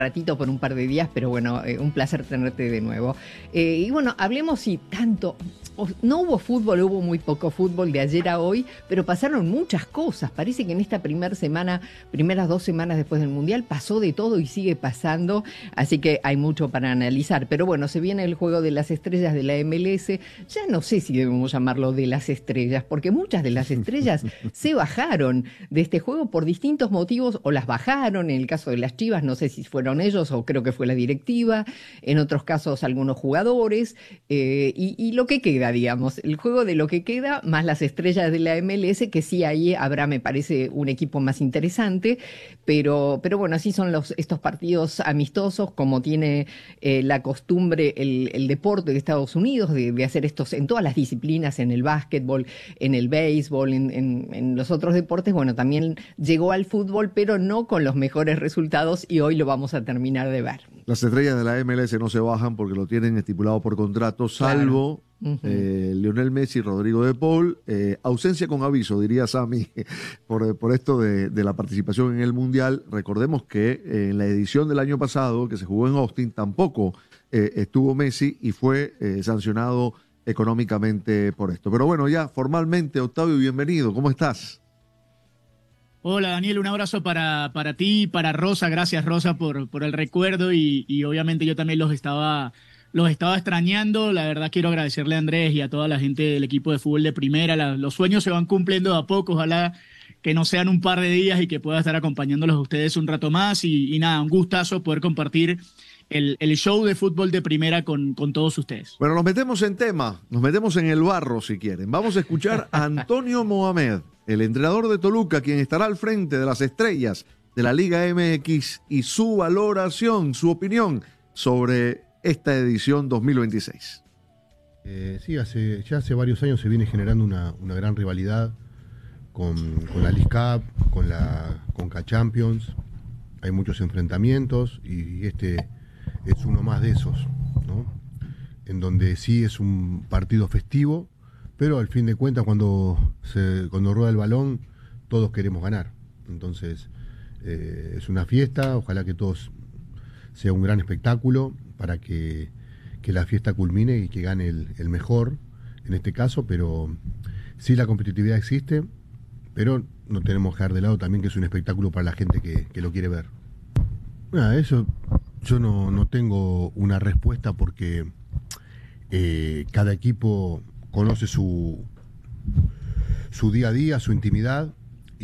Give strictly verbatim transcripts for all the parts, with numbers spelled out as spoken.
ratito por un par de días, pero bueno, eh, un placer tenerte de nuevo. Eh, y bueno, hablemos si tanto, no hubo fútbol, hubo muy poco fútbol de ayer a hoy, pero pasaron muchas cosas. Parece que en esta primera semana, primeras dos semanas después del Mundial, pasó de todo y sigue pasando, así que hay mucho para analizar. Pero bueno, se viene el juego de las estrellas de la M L S, ya no sé si debemos llamarlo de las estrellas, porque muchas de las estrellas se bajaron de este juego por distintos motivos, o las bajaron, en el caso de las Chivas, no sé si fueron ellos o creo que fue la directiva, en otros casos algunos jugadores, eh, y, y lo que queda, digamos, el juego de lo que queda, más las estrellas de la M L S, que sí ahí habrá, me parece, un equipo más interesante, pero, pero bueno, así son los, estos partidos amistosos, como tiene eh, la costumbre el, el deporte de Estados Unidos, de, de hacer estos en todas las disciplinas, en el básquetbol, en el béisbol, en, en, en los otros deportes. Bueno, también llegó al fútbol, pero no con los mejores resultados, y hoy lo vamos a terminar de ver. Las estrellas de la M L S no se bajan porque lo tienen estipulado por contrato, salvo claro. uh-huh. eh, Lionel Messi y Rodrigo de Paul. Eh, ausencia con aviso, diría Sammy, por, por esto de, de la participación en el Mundial. Recordemos que eh, en la edición del año pasado, que se jugó en Austin, tampoco eh, estuvo Messi y fue eh, sancionado económicamente por esto. Pero bueno, ya formalmente, Octavio, bienvenido. ¿Cómo estás? Hola Daniel, un abrazo para, para ti y para Rosa. Gracias Rosa por, por el recuerdo y, y obviamente yo también los estaba, los estaba extrañando. La verdad quiero agradecerle a Andrés y a toda la gente del equipo de fútbol de primera. La, los sueños se van cumpliendo de a poco, ojalá que no sean un par de días y que pueda estar acompañándolos a ustedes un rato más. Y, y nada, un gustazo poder compartir el, el show de fútbol de primera con, con todos ustedes. Bueno, nos metemos en tema, nos metemos en el barro si quieren. Vamos a escuchar a Antonio Mohamed, el entrenador de Toluca, quien estará al frente de las estrellas de la Liga M X, y su valoración, su opinión sobre esta edición dos mil veintiséis. Eh, sí, hace, ya hace varios años se viene generando una, una gran rivalidad con, con la League Cup, con la Conca Champions. Hay muchos enfrentamientos y este es uno más de esos, ¿no? En donde sí es un partido festivo, pero al fin de cuentas cuando, se, cuando rueda el balón todos queremos ganar. Entonces eh, es una fiesta, ojalá que todos sea un gran espectáculo para que, que la fiesta culmine y que gane el, el mejor en este caso, pero sí la competitividad existe, pero no tenemos que dejar de lado también que es un espectáculo para la gente que, que lo quiere ver. Nada, eso yo no, no tengo una respuesta porque eh, cada equipo conoce su, su día a día, su intimidad,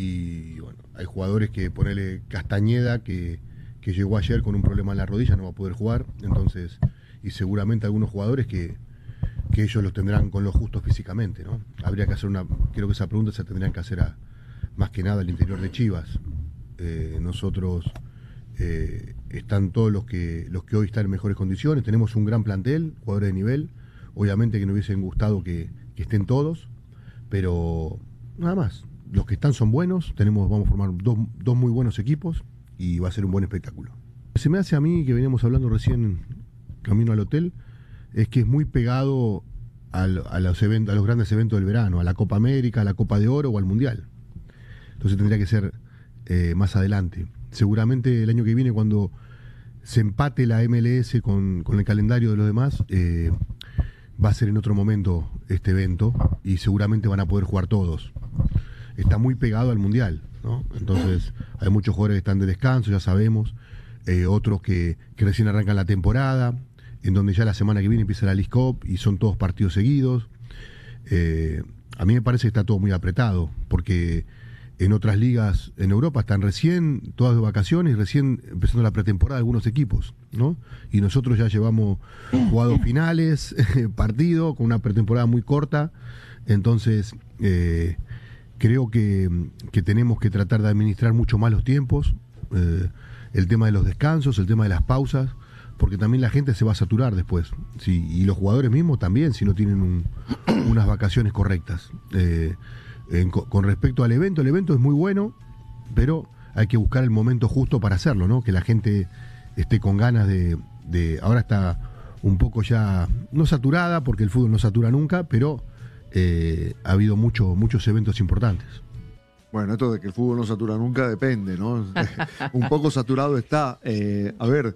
y bueno, hay jugadores que ponele Castañeda, que, que llegó ayer con un problema en la rodilla, no va a poder jugar, entonces, y seguramente algunos jugadores que, que ellos los tendrán con lo justo físicamente, ¿no? Habría que hacer una, creo que esa pregunta se tendrían que hacer a, más que nada al interior de Chivas. Eh, nosotros eh, están todos los que, los que hoy están en mejores condiciones, tenemos un gran plantel, jugadores de nivel. Obviamente que nos hubiesen gustado que, que estén todos, pero nada más. Los que están son buenos, tenemos, vamos a formar dos, dos muy buenos equipos y va a ser un buen espectáculo. Se me hace a mí, que veníamos hablando recién camino al hotel, es que es muy pegado al, a, los eventos, a los grandes eventos del verano, a la Copa América, a la Copa de Oro o al Mundial. Entonces tendría que ser eh, más adelante. Seguramente el año que viene, cuando se empate la M L S con, con el calendario de los demás, eh, va a ser en otro momento este evento y seguramente van a poder jugar todos. Está muy pegado al Mundial, ¿no? Entonces hay muchos jugadores que están de descanso, ya sabemos, eh, otros que, que recién arrancan la temporada, en donde ya la semana que viene empieza la League Cup y son todos partidos seguidos. Eh, a mí me parece que está todo muy apretado, porque en otras ligas en Europa están recién todas de vacaciones y recién empezando la pretemporada de algunos equipos, ¿no? Y nosotros ya llevamos jugados finales, partido, con una pretemporada muy corta. Entonces eh, creo que, que tenemos que tratar de administrar mucho más los tiempos, eh, el tema de los descansos, el tema de las pausas, porque también la gente se va a saturar después, sí, y los jugadores mismos también, si no tienen un, unas vacaciones correctas. Eh, En, con respecto al evento, el evento es muy bueno, pero hay que buscar el momento justo para hacerlo, ¿no? Que la gente esté con ganas de, de... Ahora está un poco ya, no saturada, porque el fútbol no satura nunca, pero eh, ha habido mucho, muchos eventos importantes. Bueno. Bueno, esto de que el fútbol no satura nunca depende, ¿no? Un poco saturado está. Eh, a ver,